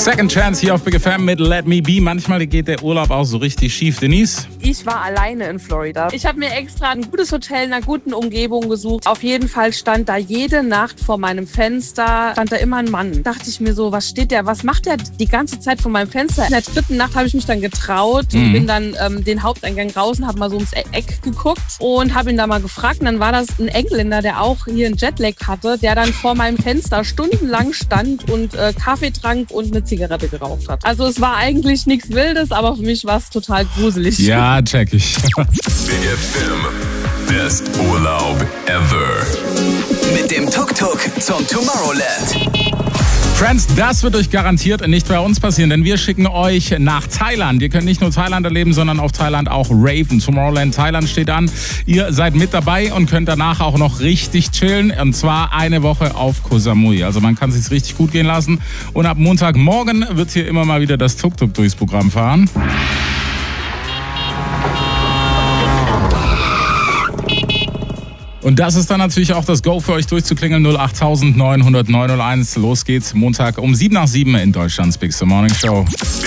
Second Chance hier auf Big FM mit Let Me Be. Manchmal geht der Urlaub auch so richtig schief. Denise? Ich war alleine in Florida. Ich habe mir extra ein gutes Hotel in einer guten Umgebung gesucht. Auf jeden Fall stand da jede Nacht vor meinem Fenster, stand da immer ein Mann. Dachte ich mir so, was macht der die ganze Zeit vor meinem Fenster? In der dritten Nacht habe ich mich dann getraut und bin dann den Haupteingang raus und habe mal so ums Eck geguckt und habe ihn da mal gefragt. Und dann war das ein Engländer, der auch hier einen Jetlag hatte, der dann vor meinem Fenster stundenlang stand und Kaffee trank und eine Zigarette geraucht hat. Also es war eigentlich nichts Wildes, aber für mich war es total gruselig. Ja, check ich. Big FM, best Urlaub ever. Mit dem Tuk-Tuk zum Tomorrowland. Friends, das wird euch garantiert nicht bei uns passieren, denn wir schicken euch nach Thailand. Ihr könnt nicht nur Thailand erleben, sondern auf Thailand auch raven. Tomorrowland Thailand steht an. Ihr seid mit dabei und könnt danach auch noch richtig chillen. Und zwar eine Woche auf Koh Samui. Also man kann es sich richtig gut gehen lassen. Und ab Montagmorgen wird hier immer mal wieder das Tuk-Tuk durchs Programm fahren. Und das ist dann natürlich auch das Go für euch durchzuklingeln. 08900 901. Los geht's. Montag um 7 nach 7 in Deutschlands Big Morning Show.